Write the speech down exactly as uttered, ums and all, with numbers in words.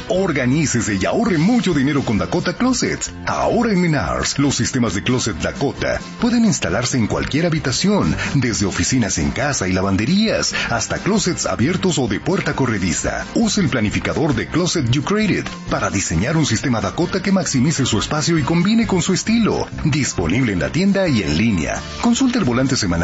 Organícese y ahorre mucho dinero con Dakota Closets. Ahora en Menards, los sistemas de Closet Dakota pueden instalarse en cualquier habitación, desde oficinas en casa y lavanderías, hasta closets abiertos o de puerta corrediza. Use el planificador de Closet You Created para diseñar un sistema Dakota que maximice su espacio y combine con su estilo. Disponible en la tienda y en línea. Consulte el volante semanal